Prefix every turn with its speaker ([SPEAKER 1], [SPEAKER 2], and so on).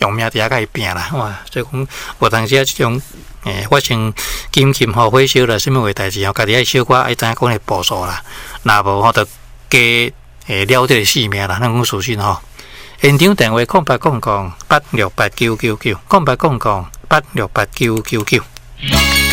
[SPEAKER 1] 用命伫遐甲伊拼啦，哇！所以讲无当时啊，即种发生金琴吼火烧啦，什么话代志吼，家己爱小可爱知影讲个步数啦，若无吼就加了这个性命啦，咱讲属性吼。现场电话0800868999，0800868999。